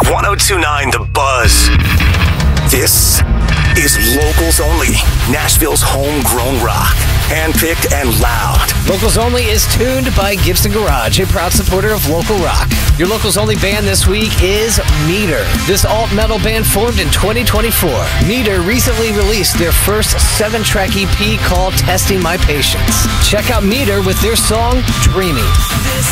1029 The Buzz. This is Locals Only, Nashville's homegrown rock. Handpicked and loud. Locals Only is tuned by Gibson Garage, a proud supporter of local rock. Your Locals Only band this week is Meter. This alt-metal band formed in 2024. Meter recently released their first 7-track EP called Testing My Patience. Check out Meter with their song, Dreaming.